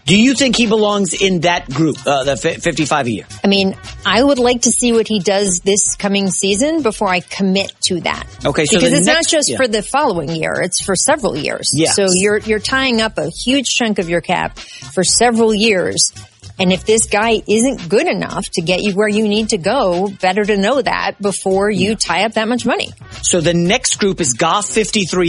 Do you think he belongs in that group, the 55 a year? I mean, I would like to see what he does this coming season before I commit to that. Okay, so because it's not just for the following year; it's for several years. Yeah. So you're tying up a huge chunk of your cap for several years. And if this guy isn't good enough to get you where you need to go, better to know that before you tie up that much money. So the next group is Goff 53.